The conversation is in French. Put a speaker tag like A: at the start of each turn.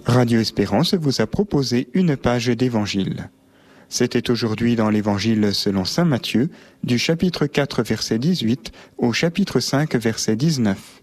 A: Radio Espérance vous a proposé une page d'évangile. C'était aujourd'hui dans l'évangile selon saint Matthieu, du chapitre 4 verset 18 au chapitre 5 verset 19.